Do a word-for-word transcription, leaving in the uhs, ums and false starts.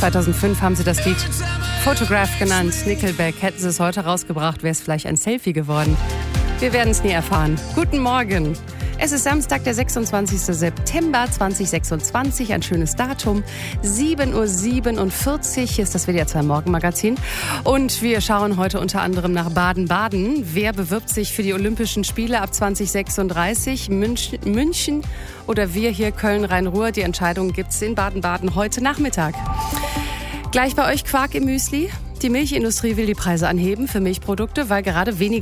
zweitausendfünf haben sie das Lied Photograph genannt. Nickelback. Hätten sie es heute rausgebracht, wäre es vielleicht ein Selfie geworden. Wir werden es nie erfahren. Guten Morgen. Es ist Samstag, der sechsundzwanzigster September zweitausendsechsundzwanzig. Ein schönes Datum. sieben Uhr siebenundvierzig. Hier ist das W D R zwei Morgenmagazin. Und wir schauen heute unter anderem nach Baden-Baden. Wer bewirbt sich für die Olympischen Spiele ab zweitausendsechsunddreißig? München, München oder wir hier Köln-Rhein-Ruhr? Die Entscheidung gibt es in Baden-Baden heute Nachmittag. Gleich bei euch Quark im Müsli. Die Milchindustrie will die Preise anheben für Milchprodukte, weil gerade weniger